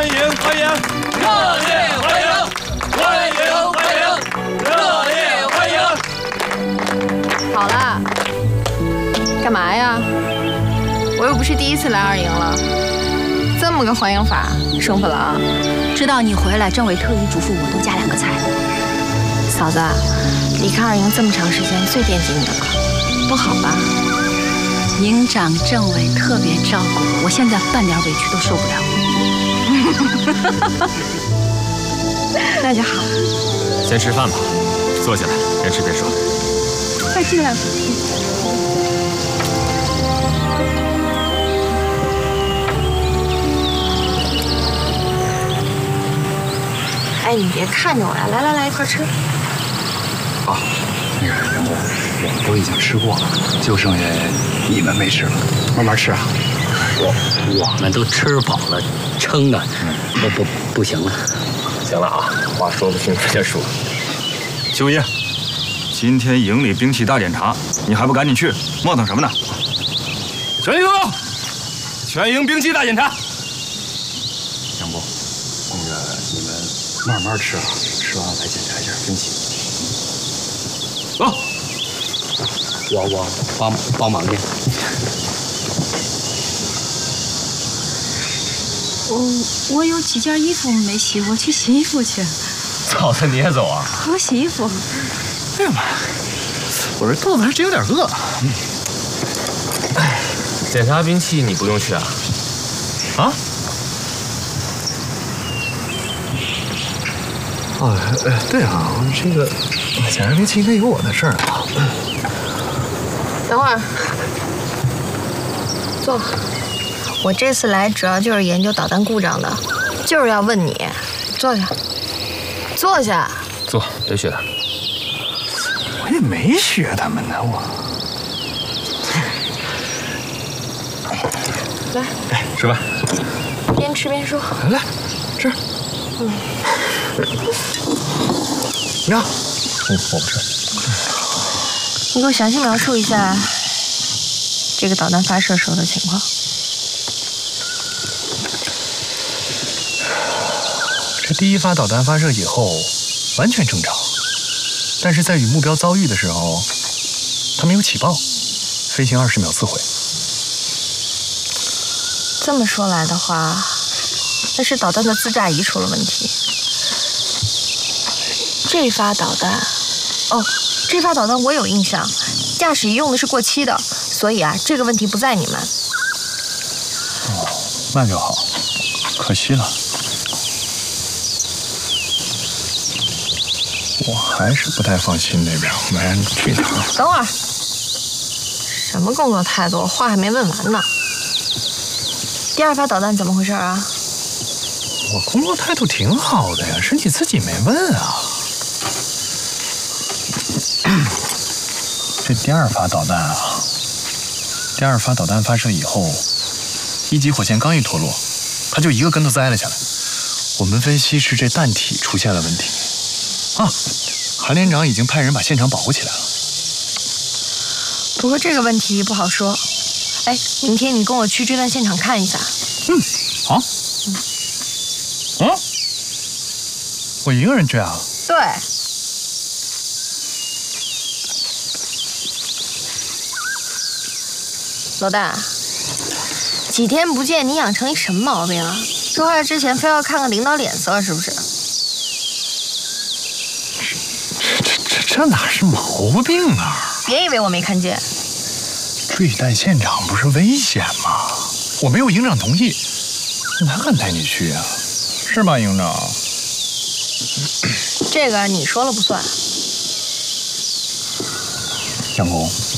欢迎欢迎， 热烈欢迎，欢迎欢迎，热烈欢迎。 好了，干嘛呀？我又不是第一次来二营了，这么个欢迎法，生不了。 知道你回来，政委特意嘱咐我多加2个菜。 嫂子，离开二营这么长时间，最惦记你了，不好吧？ 营长、政委特别照顾我，现在半点委屈都受不了。 那就好。 先吃饭吧，坐下来，边吃边说。 快进来。哎，你别看着我呀，来，一块吃。 啊，那个杨总，我们都已经吃过了，就剩下你们没吃了，慢慢吃啊。 我们都吃饱了，撑的，不行了。 行了啊，话说不清直接说。修一，今天营里兵器大检查，你还不赶紧去？磨蹭什么呢？全营，全营兵器大检查。 杨部，那个你们慢慢吃啊，吃完了来检查一下兵器。 走。 我帮忙去。 我有几件衣服没洗，我去洗衣服去。 嫂子你也走啊？ 我洗衣服。 哎呀妈！我这肚子还真有点饿。 检查兵器你不用去啊？ 啊？哦，对啊，这个检查兵器应该有我的事儿啊。 等会儿，坐。我这次来主要就是研究导弹故障的，就是要问你。坐下，坐下。 坐，别学他。 我也没学他们呢，我。 来， 吃饭。 边吃边说。 来，吃。你看，我不吃。 你给我详细描述一下这个导弹发射时候的情况。 这第一发导弹发射以后，完全正常，但是在与目标遭遇的时候，它没有起爆，飞行20秒自毁。 这么说来的话，那是导弹的自炸仪出了问题。这发导弹，这发导弹我有印象，驾驶仪用的是过期的，所以啊，这个问题不在你们。 哦，那就好，可惜了。我还是不太放心那边，我们去一趟。 等会儿，什么工作态度？话还没问完呢。第2发导弹怎么回事啊？ 我工作态度挺好的呀，是你自己没问啊。这第2发导弹啊，第2发导弹发射以后，1级火箭刚一脱落，它就一个跟头栽了下来。我们分析是这弹体出现了问题。啊，韩连长已经派人把现场保护起来了。 不过这个问题不好说。哎，明天你跟我去这段现场看一下。 好。我一个人去啊？ 对。老大，几天不见，你养成一什么毛病啊？说话之前非要看看领导脸色，是不是？ 这哪是毛病啊？ 别以为我没看见。 坠弹现场不是危险吗？我没有营长同意，哪敢带你去啊？是吧，营长？ 这个你说了不算。 杨工，